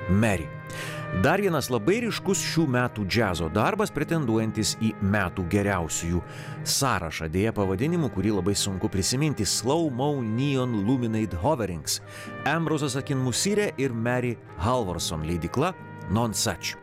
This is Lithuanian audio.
Mary. Dar vienas labai ryškus šių metų džiazo darbas, pretenduojantis į metų geriausiųjų sąrašą. Deja pavadinimu, kurį labai sunku prisiminti: Slow Mo Neon Luminate Hoverings. Ambrosas Akinmusire ir Mary Halvorson, leidykla Non Such.